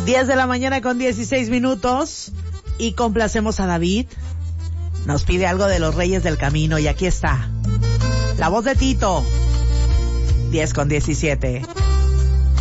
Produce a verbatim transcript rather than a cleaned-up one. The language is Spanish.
diez de la mañana con dieciséis minutos y complacemos a David. Nos pide algo de los Reyes del Camino y aquí está. La voz de Tito. diez con diecisiete.